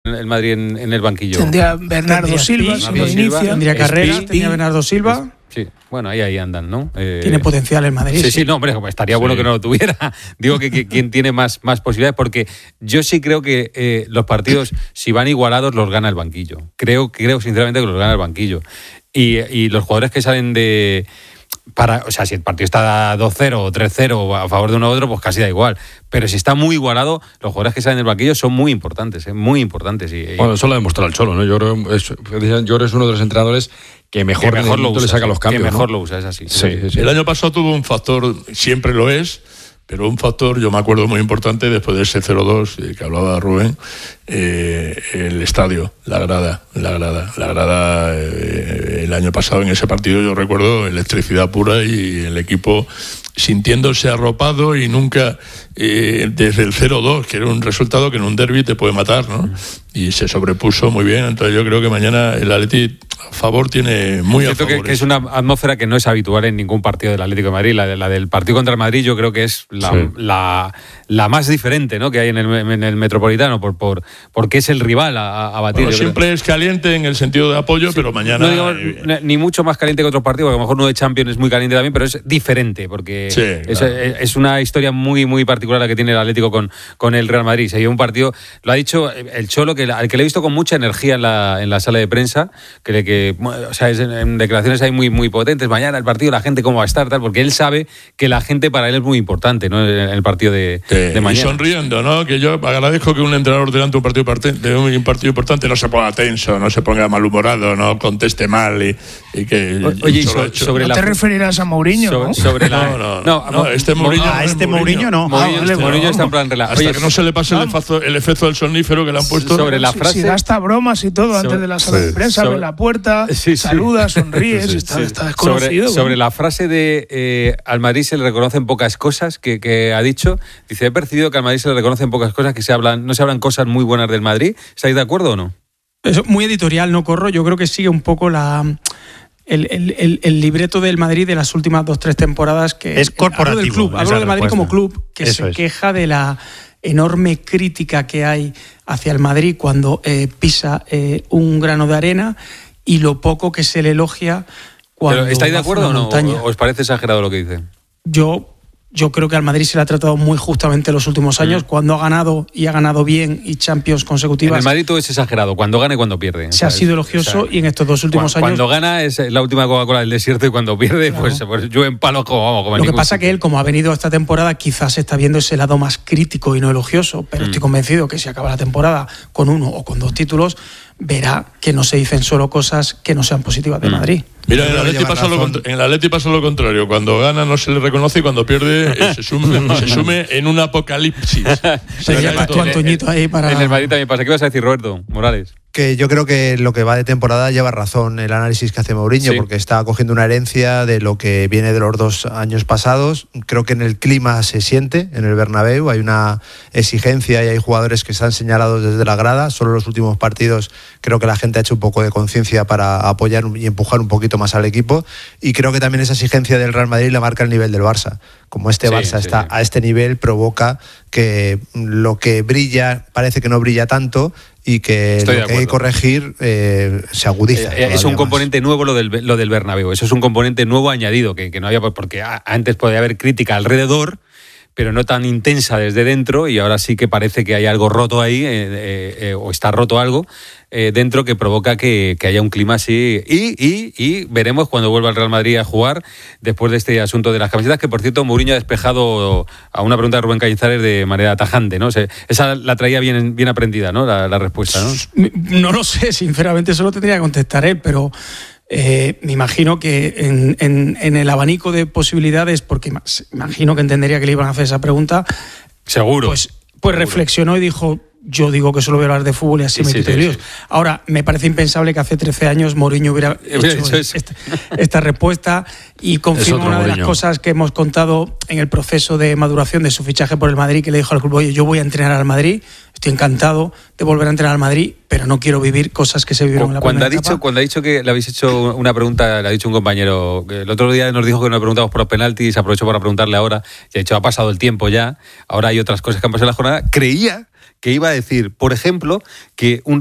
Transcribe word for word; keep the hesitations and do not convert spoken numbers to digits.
el Madrid en, en el banquillo? Tendría Bernardo tendría Silva, Spi, si lo inicia. Tendría Carreras, Spi, tendría Bernardo Silva. Sí, bueno, ahí, ahí andan, ¿no? Eh, Tiene potencial el Madrid. Sí, sí, sí. no, hombre, estaría sí. bueno que no lo tuviera. Digo que, que quien tiene más, más posibilidades, porque yo sí creo que eh, los partidos, si van igualados, los gana el banquillo. Creo, creo sinceramente que los gana el banquillo. Y, y los jugadores que salen de... Para, o sea, si el partido está dos cero o tres cero a favor de uno u otro, pues casi da igual. Pero si está muy igualado, los jugadores que salen del banquillo son muy importantes, ¿eh? Muy importantes. Y, bueno, eso lo ha demostrado el Cholo, ¿no? Yo creo, es, yo creo que es uno de los entrenadores que mejor, que mejor lo usa, le saca los cambios. Que mejor ¿no? lo usa, es así. Sí, sí, sí. El año pasado tuvo un factor, siempre lo es, pero un factor, yo me acuerdo muy importante, después de ese cero dos que hablaba Rubén, eh, el estadio, la grada, la grada, la grada, eh, el año pasado en ese partido yo recuerdo electricidad pura y el equipo sintiéndose arropado y nunca, eh, desde el cero dos, que era un resultado que en un derbi te puede matar, ¿no? Y se sobrepuso muy bien, entonces yo creo que mañana el Atleti a favor tiene muy a favor. Que, que es una atmósfera que no es habitual en ningún partido del Atlético de Madrid. La, la del partido contra el Madrid yo creo que es la, sí. la, la más diferente, ¿no? que hay en el, en el Metropolitano, por, por, porque es el rival a, a batir. Bueno, siempre creo. Es caliente en el sentido de apoyo, sí. pero mañana... No digo, eh, ni mucho más caliente que otros partidos, porque a lo mejor uno de Champions es muy caliente también, pero es diferente, porque sí, es, claro. es una historia muy muy particular la que tiene el Atlético con, con el Real Madrid. Se dio un partido, lo ha dicho el Cholo, que al que le he visto con mucha energía en la, en la sala de prensa, que, que o sea, es en, en declaraciones ahí muy, muy potentes, mañana el partido, la gente cómo va a estar, tal, porque él sabe que la gente para él es muy importante, ¿no? En el partido de, sí, de mañana. Y sonriendo, ¿no? Que yo agradezco que un entrenador delante de un partido, de un partido importante no se ponga tenso, no se ponga malhumorado, no conteste mal y, y que... Oye, y so, sobre no la... te referirás a Mourinho, sobre, ¿no? Sobre la... No, no, no, no, este Mourinho ah, este Mourinho no. Mourinho, ah, vale, Mourinho no. está en plan relajado. Hasta Oye, que no se le pase el efecto, el efecto del somnífero que le han puesto. Sobre la frase... Si, si da hasta bromas y todo sobre, antes de la sala sí. de prensa, abre la puerta, sí, sí. saluda, sonríe, sí, está, sí. está desconocido. Sobre, sobre la frase de eh, al Madrid se le reconocen pocas cosas que, que ha dicho, dice, he percibido que al Madrid se le reconocen pocas cosas, que se hablan, no se hablan cosas muy buenas del Madrid. ¿Estáis de acuerdo o no? Eso, muy editorial, no corro. Yo creo que sigue un poco la... El, el, el, el libreto del Madrid de las últimas dos tres temporadas que es corporativo. Hablo del club, hablo del Madrid como club que Eso se es. queja de la enorme crítica que hay hacia el Madrid cuando eh, pisa eh, un grano de arena y lo poco que se le elogia cuando. ¿Pero estáis de acuerdo o no? Montaña. ¿O os parece exagerado lo que dice? Yo Yo creo que al Madrid se le ha tratado muy justamente en los últimos años, mm. cuando ha ganado y ha ganado bien y Champions consecutivas. En el Madrid todo es exagerado, cuando gana y cuando pierde. Se o sea, ha sido elogioso, o sea, y en estos dos últimos cuando, años... Cuando gana es la última Coca-Cola del desierto y cuando pierde, claro. pues, pues llueven palos como vamos. Como Lo que pasa es que él, como ha venido esta temporada, quizás está viendo ese lado más crítico y no elogioso, pero mm. estoy convencido que si acaba la temporada con uno o con dos títulos, verá que no se dicen solo cosas que no sean positivas de mm. Madrid. Mira, en el, Atleti pasa lo, en el Atleti pasa lo contrario. Cuando gana no se le reconoce y cuando pierde eh, se, sume, se sume en un apocalipsis. Se llama tu Antoñito ahí para... En el Madrid también pasa. ¿Qué vas a decir, Roberto Morales? Que yo creo que lo que va de temporada lleva razón el análisis que hace Mourinho, sí. porque está cogiendo una herencia de lo que viene de los dos años pasados. Creo que en el clima se siente, en el Bernabéu hay una exigencia y hay jugadores que están señalados desde la grada. Solo en los últimos partidos creo que la gente ha hecho un poco de conciencia para apoyar y empujar un poquito más al equipo, y creo que también esa exigencia del Real Madrid le marca el nivel del Barça. Como este sí, Barça sí, está sí. a este nivel, provoca que lo que brilla parece que no brilla tanto y que Estoy lo que hay que corregir eh, se agudiza. Eh, es un más. componente nuevo lo del, lo del Bernabéu, eso es un componente nuevo añadido, que, que no había, porque antes podía haber crítica alrededor, pero no tan intensa desde dentro, y ahora sí que parece que hay algo roto ahí, eh, eh, eh, o está roto algo eh, dentro que provoca que, que haya un clima así. Y, y, y veremos cuando vuelva el Real Madrid a jugar, después de este asunto de las camisetas, que por cierto Mourinho ha despejado a una pregunta de Rubén Cañizares de manera tajante, ¿no? O sea, esa la traía bien, bien aprendida, ¿no? La, la respuesta, ¿no? No lo sé, sinceramente, eso lo tendría que contestar él, pero... Eh, me imagino que en, en, en el abanico de posibilidades, porque imagino que entendería que le iban a hacer esa pregunta. Seguro. Pues, pues seguro. reflexionó y dijo, yo digo que solo voy a hablar de fútbol y así sí, me quito sí, líos. Sí, sí. Ahora, me parece impensable que hace trece años Mourinho hubiera hecho esta, esta respuesta, y confirma una de las cosas que hemos contado en el proceso de maduración de su fichaje por el Madrid, que le dijo al club, oye, yo voy a entrenar al Madrid, estoy encantado de volver a entrenar al Madrid, pero no quiero vivir cosas que se vivieron en la cuando primera ha dicho etapa. Cuando ha dicho que le habéis hecho una pregunta, le ha dicho un compañero, que el otro día nos dijo que nos preguntamos por los penaltis, y se aprovechó para preguntarle ahora, y ha dicho, ha pasado el tiempo ya, ahora hay otras cosas que han pasado en la jornada, creía que iba a decir, por ejemplo, que un